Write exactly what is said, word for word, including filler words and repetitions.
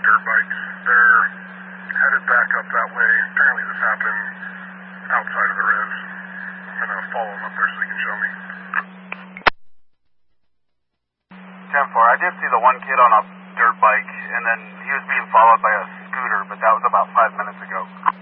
dirt bikes. They're headed back up that way. Apparently this happened outside of the res. I'm going to follow them up there so you can show me. ten four, I did see the one kid on a dirt bike, and then he was being followed by a scooter, but that was about five minutes ago.